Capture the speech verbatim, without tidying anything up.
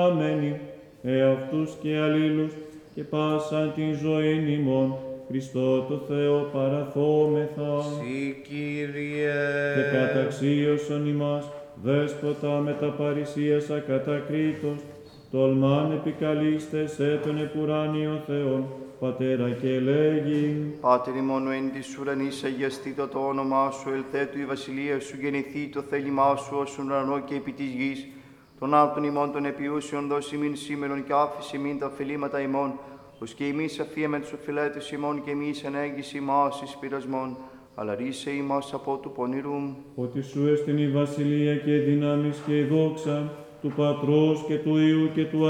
Αμένοι, εαυτούς και αλλήλους, και πάσαν την ζωήν ημών, Χριστό το Θεό παραθόμεθα. Συ Κύριε. Και καταξίωσον ημάς, δέσποτα με τα παρησίας ακατακρίτως, τολμάν επικαλείστε σε τον επουράνιο Θεόν, Πατέρα και λέγειν. Πάτερ ημών ο εν της ουρανής, αγιαστήτω το όνομά σου, ελθέτου η βασιλεία σου, γεννηθεί το θέλημά σου, ως ουρανό και επί της γης. Τον άρτον ημών των επιούσιων δώσει μην σήμερον και άφησε μην τα ωφελήματα ημών, ως και εμείς αφίεμεν τους οφειλέτες ημών και εμείς ανέγγιση ημάς εις πειρασμόν, αλλά ρίσε ημάς από του πονηρούμ. Ότι σου έστειν η βασιλεία και η δύναμις και η δόξα του Πατρός και του Υιού και του